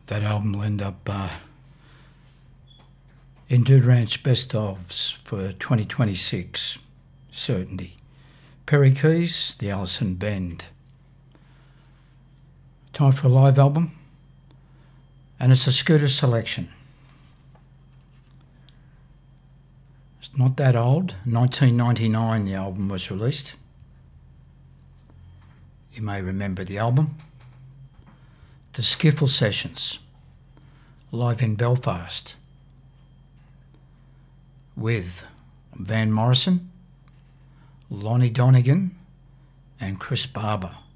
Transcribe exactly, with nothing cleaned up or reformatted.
that album will end up uh, in Dude Ranch Best Ofs for twenty twenty-six, certainty. Perry Keys, The Allison Bend. Time for a live album, and it's a Scooter selection. It's not that old. nineteen ninety-nine the album was released. You may remember the album. The Skiffle Sessions, live in Belfast, with Van Morrison, Lonnie Donegan and Chris Barber.